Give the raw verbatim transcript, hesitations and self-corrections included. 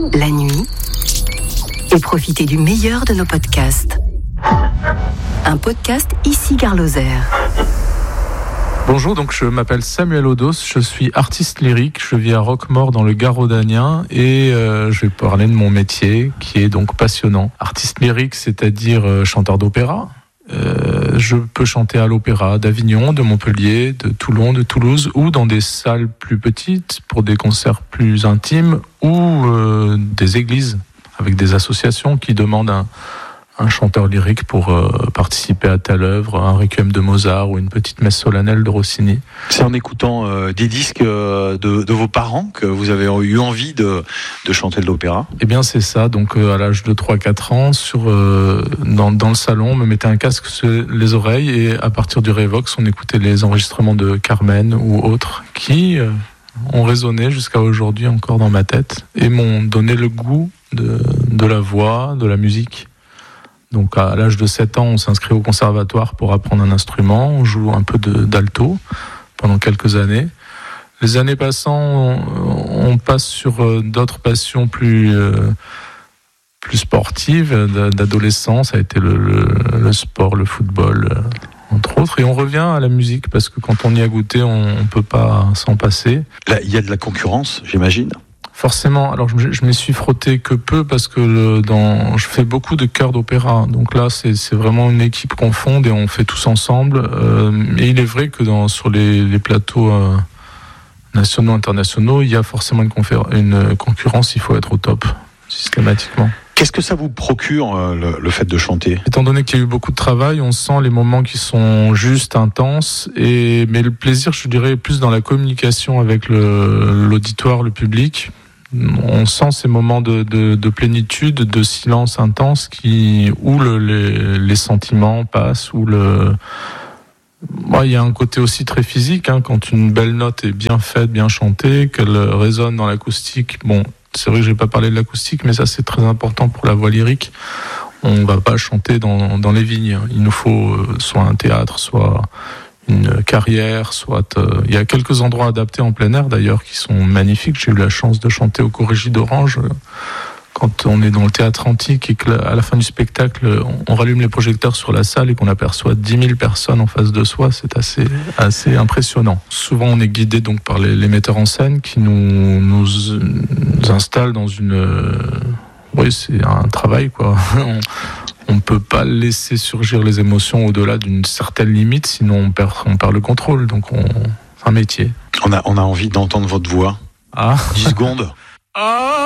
la nuit, et profitez du meilleur de nos podcasts. Un podcast ici Gare Lozère. Bonjour, donc je m'appelle Samuel Odos, je suis artiste lyrique, je vis à Roquemaure dans le Gard rhodanien et euh, je vais parler de mon métier qui est donc passionnant. Artiste lyrique, c'est-à-dire euh, chanteur d'opéra. Euh, je peux chanter à l'opéra d'Avignon, de Montpellier, de Toulon, de Toulouse ou dans des salles plus petites pour des concerts plus intimes ou euh, des églises avec des associations qui demandent un un chanteur lyrique pour euh, participer à telle œuvre, un requiem de Mozart ou une petite messe solennelle de Rossini. C'est en écoutant euh, des disques euh, de, de vos parents que vous avez eu envie de, de chanter de l'opéra ? Eh bien c'est ça, donc euh, à l'âge de trois quatre ans, sur, euh, dans, dans le salon, on me mettait un casque sur les oreilles et à partir du Revox, on écoutait les enregistrements de Carmen ou autres qui euh, ont résonné jusqu'à aujourd'hui encore dans ma tête et m'ont donné le goût de, de la voix, de la musique. Donc à l'âge de sept ans, on s'inscrit au conservatoire pour apprendre un instrument, on joue un peu de, d'alto pendant quelques années. Les années passant, on, on passe sur d'autres passions plus, euh, plus sportives, d'adolescence, ça a été le, le, le sport, le football, entre autres. Et on revient à la musique parce que quand on y a goûté, on ne peut pas s'en passer. Là, il y a de la concurrence, j'imagine ? Forcément, alors je, je m'y suis frotté que peu parce que le, dans, je fais beaucoup de chœurs d'opéra, donc là c'est, c'est vraiment une équipe qu'on fonde et on fait tous ensemble. Euh, et il est vrai que dans, sur les, les plateaux euh, nationaux, internationaux, il y a forcément une, confér- une concurrence, il faut être au top systématiquement. Qu'est-ce que ça vous procure euh, le, le fait de chanter ? Étant donné qu'il y a eu beaucoup de travail, on sent les moments qui sont juste intenses, et, mais le plaisir, je dirais, est plus dans la communication avec le, l'auditoire, le public. On sent ces moments de, de, de plénitude, de silence intense qui, où le, les, les sentiments passent, où le... Bon, il y a un côté aussi très physique, hein, quand une belle note est bien faite, bien chantée, qu'elle résonne dans l'acoustique. Bon, c'est vrai que j'ai pas parlé de l'acoustique, mais ça c'est très important pour la voix lyrique. On va pas chanter dans, dans les vignes. Il nous faut soit un théâtre, soit une carrière, soit... Euh, il y a quelques endroits adaptés en plein air d'ailleurs qui sont magnifiques. J'ai eu la chance de chanter au Corrégie d'Orange euh, quand on est dans le théâtre antique et qu'à la fin du spectacle, on, on rallume les projecteurs sur la salle et qu'on aperçoit dix mille personnes en face de soi. C'est assez, assez impressionnant. Souvent, on est guidé donc par les, les metteurs en scène qui nous, nous, nous installent dans une... Euh, oui, c'est un travail, quoi. on, On ne peut pas laisser surgir les émotions au-delà d'une certaine limite, sinon on perd, on perd le contrôle. Donc on... c'est un métier. On a, on a envie d'entendre votre voix. Ah. dix secondes. Ah.